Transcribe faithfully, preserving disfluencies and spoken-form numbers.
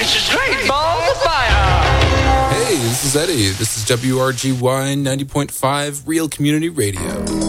This is great balls of fire. Hey, this is Eddie. This is W R G Y ninety point five Real Community Radio.